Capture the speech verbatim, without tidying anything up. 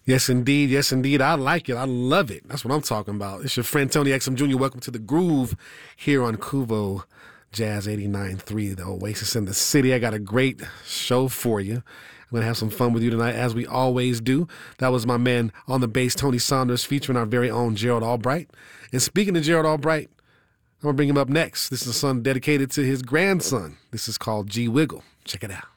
Yes, indeed. Yes, indeed. I like it. I love it. That's what I'm talking about. It's your friend Tony Exum Junior Welcome to The Groove here on Kuvo Jazz eighty-nine point three, the Oasis in the City. I got a great show for you. I'm going to have some fun with you tonight, as we always do. That was my man on the bass, Tony Saunders, featuring our very own Gerald Albright. And speaking of Gerald Albright, I'm going to bring him up next. This is a song dedicated to his grandson. This is called G Wiggle. Check it out.